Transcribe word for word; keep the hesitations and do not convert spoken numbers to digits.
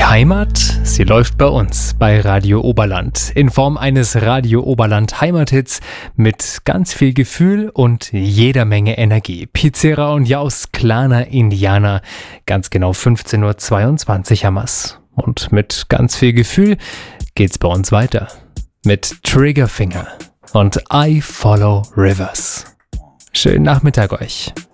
Die Heimat, sie läuft bei uns bei Radio Oberland in Form eines Radio Oberland Heimathits mit ganz viel Gefühl und jeder Menge Energie. Pizera und Jaus, Kleiner Indianer, ganz genau fünfzehn Uhr zweiundzwanzig hammers. Und mit ganz viel Gefühl geht's bei uns weiter mit Triggerfinger und I Follow Rivers. Schönen Nachmittag euch.